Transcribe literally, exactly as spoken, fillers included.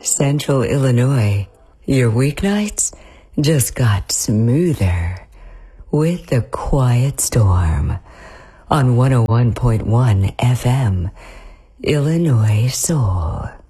Central Illinois, your weeknights just got smoother with The Quiet Storm on one oh one point one F M, Illinois Soul.